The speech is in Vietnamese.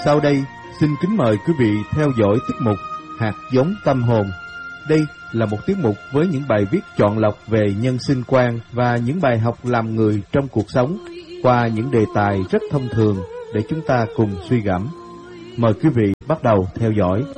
Sau đây, xin kính mời quý vị theo dõi tiết mục Hạt giống tâm hồn. Đây là một tiết mục với những bài viết chọn lọc về nhân sinh quan và những bài học làm người trong cuộc sống qua những đề tài rất thông thường để chúng ta cùng suy gẫm. Mời quý vị bắt đầu theo dõi.